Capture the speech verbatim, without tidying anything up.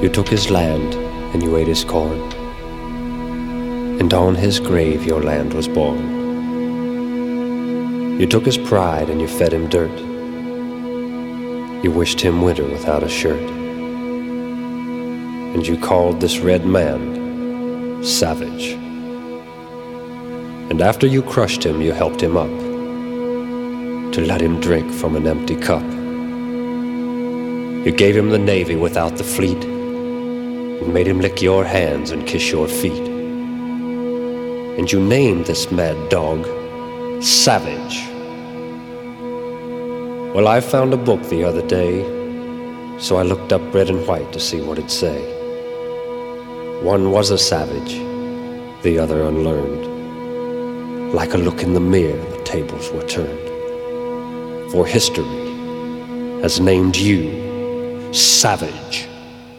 You took his land and you ate his corn, and on his grave your land was born. You took his pride and you fed him dirt. You wished him winter without a shirt. And you called this red man savage. And after you crushed him, you helped him up to let him drink from an empty cup. You gave him the navy without the fleet, and made him lick your hands and kiss your feet. And you named this mad dog Savage. Well, I found a book the other day, so I looked up red and white to see what it'd say. One was a savage, the other unlearned. Like a look in the mirror, the tables were turned. For history has named you Savage.